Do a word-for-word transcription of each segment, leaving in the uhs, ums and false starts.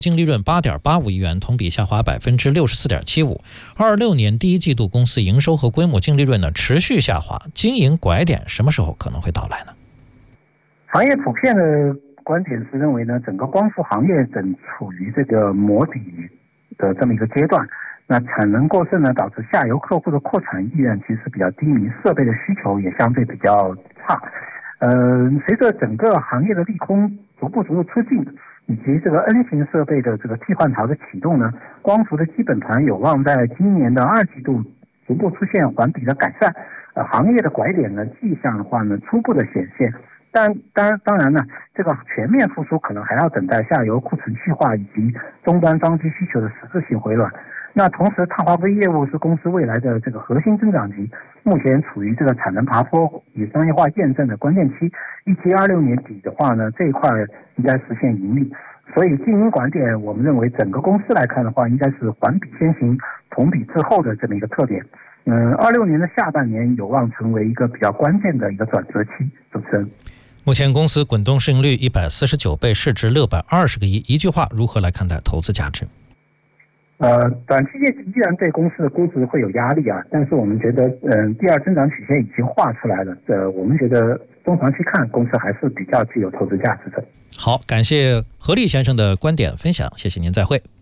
净利润八点八五亿元，同比下滑百分之六十四点七五。二六年第一季度公司营收和规模净利润呢持续下滑，经营拐点什么时候可能会到来呢？ 行业普遍的观点是认为呢，整个光伏行业正处于这个磨底的这么一个阶段。那产能过剩呢，导致下游客户的扩产意愿其实比较低迷，设备的需求也相对比较差。呃，随着整个行业的利空逐步逐步出尽，以及这个 N 型设备的这个替换潮的启动呢，光伏的基本盘有望在今年的二季度逐步出现环比的改善。呃，行业的拐点呢，迹象的话呢，初步的显现。但当然，当然呢，这个全面复苏可能还要等待下游库存去化以及终端装机需求的实质性回暖。那同时，碳化硅业务是公司未来的这个核心增长极，目前处于这个产能爬坡与商业化验证的关键期。预计二六年底的话呢，这一块应该实现盈利。所以经营拐点，我们认为整个公司来看的话，应该是环比先行、同比滞后的这么一个特点。嗯，二六年的下半年有望成为一个比较关键的一个转折期。主持人。 目前公司滚动市盈率一百四十九倍，市值六百二十个亿。一句话，如何来看待投资价值？ 呃，短期业绩依然对公司的估值会有压力啊，但是我们觉得，嗯、呃，第二增长曲线已经画出来了。呃，我们觉得中长期看，公司还是比较具有投资价值的。 好，感谢何立先生的观点分享，谢谢您，再会。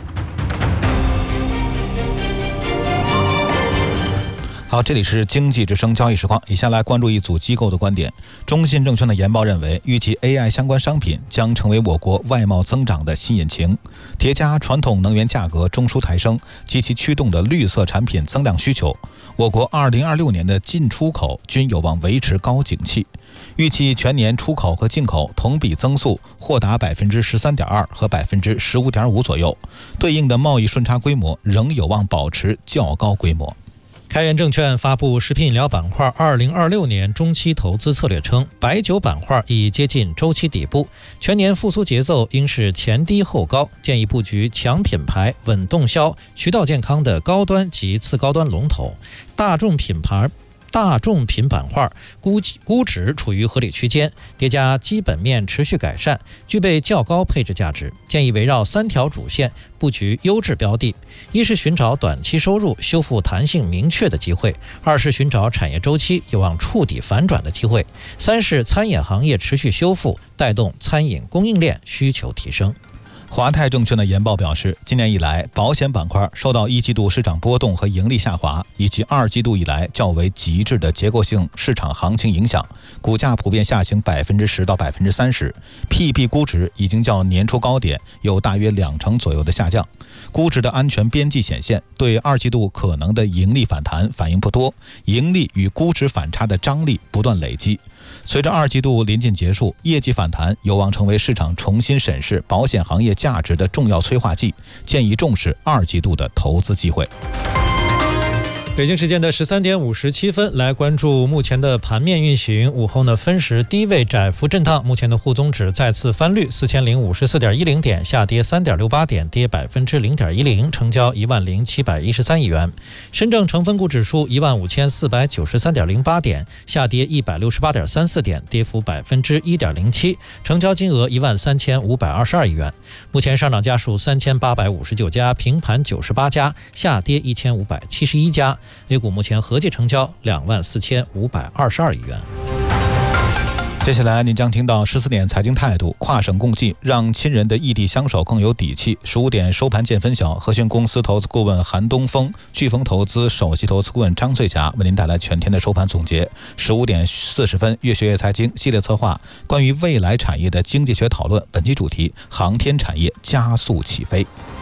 好，这里是经济之声交易实况。以下来关注一组机构的观点。中信证券的研报认为，预计 A I 相关商品将成为我国外贸增长的新引擎，叠加传统能源价格中枢抬升及其驱动的绿色产品增量需求，我国二零二六年的进出口均有望维持高景气。预计全年出口和进口同比增速或达百分之十三点二和百分之十五点五左右，对应的贸易顺差规模仍有望保持较高规模。 开源证券发布食品饮料板块二零二六年中期投资策略称，白酒板块已接近周期底部，全年复苏节奏应是前低后高，建议布局强品牌、稳动销、渠道健康的高端及次高端龙头，大众品牌。大众品板块估估值处于合理区间，叠加基本面持续改善，具备较高配置价值。建议围绕三条主线布局优质标的：一是寻找短期收入修复弹性明确的机会；二是寻找产业周期有望触底反转的机会；三是餐饮行业持续修复，带动餐饮供应链需求提升。 华泰证券的研报表示，今年以来，保险板块受到一季度市场波动和盈利下滑，以及二季度以来较为极致的结构性市场行情影响，股价普遍下行百分之十到百分之三十 ，P B 估值已经较年初高点有大约两成左右的下降，估值的安全边际显现，对二季度可能的盈利反弹反应不多，盈利与估值反差的张力不断累积。随着二季度临近结束，业绩反弹有望成为市场重新审视保险行业价值的重要催化剂，建议重视二季度的投资机会。 北京时间的十三点五十七分，来关注目前的盘面运行。午后呢，分时低位窄幅震荡，目前的沪综指再次翻绿四千零五十四点一零点，下跌三点六八点，跌百分之零点一零，成交一万零七百一十三亿元。深证成分股指数一万五千四百九十三点零八点，下跌一百六十八点三四点，跌幅百分之一点零七，成交金额一万三千五百二十二亿元。目前上涨家数三千八百五十九家，平盘九十八家，下跌一千五百七十一家。A 股目前合计成交两万四千五百二十二亿元。 接下来您将听到十四点财经态度，跨省共济，让亲人的异地相守更有底气。十五点收盘见分晓，和讯公司投资顾问韩东风、飓风投资首席投资顾问张翠霞为您带来全天的收盘总结。十五点四十分，越学越财经系列策划，关于未来产业的经济学讨论，本期主题：航天产业加速起飞。